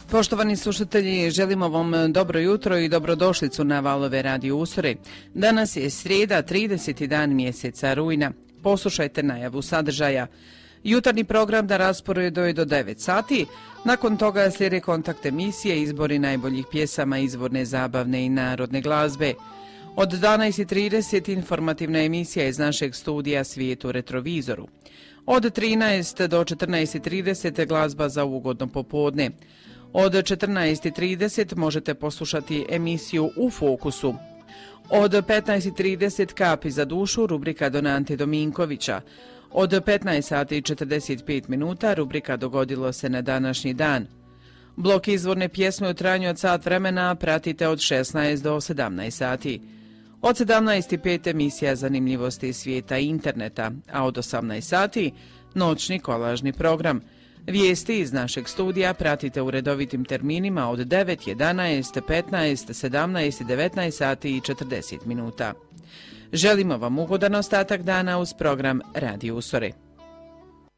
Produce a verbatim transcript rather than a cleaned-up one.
Poštovani slušatelji, želimo vam dobro jutro i dobrodošlicu na valove Radio Usore. Danas je srijeda, trideseti dan mjeseca rujna. Poslušajte najavu sadržaja. Jutarnji program na rasporedu je do devet sati. Nakon toga slijede kontakt emisije, izbori najboljih pjesama, izvorne, zabavne i narodne glazbe. Od dvanaest i trideset informativna emisija iz našeg studija Svijet u retrovizoru. Od trinaest do četrnaest i trideset glazba za ugodno popodne. Od četrnaest i trideset možete poslušati emisiju U fokusu. Od petnaest i trideset Kapi za dušu, rubrika Donante Dominkovića. Od petnaest sati i četrdeset pet minuta rubrika Dogodilo se na današnji dan. Blok izvorne pjesme u trajanju od sat vremena pratite od šesnaest do sedamnaest sati. Od sedamnaest i pet emisija Zanimljivosti svijeta i interneta, a od osamnaest sati noćni kolažni program. Vijesti iz našeg studija pratite u redovitim terminima od devet, jedanaest, petnaest, sedamnaest i devetnaest sati i četrdeset minuta. Želimo vam ugodan ostatak dana uz program Radio Usore.